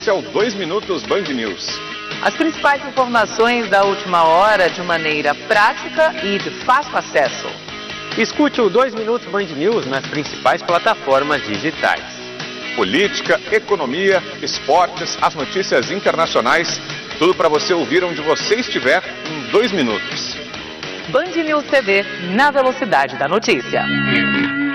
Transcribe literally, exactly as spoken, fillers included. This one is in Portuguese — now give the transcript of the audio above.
Esse é o dois Minutos Band News. As principais informações da última hora de maneira prática e de fácil acesso. Escute o dois Minutos Band News nas principais plataformas digitais. Política, economia, esportes, as notícias internacionais, tudo para você ouvir onde você estiver em dois minutos. Band News T V, na velocidade da notícia.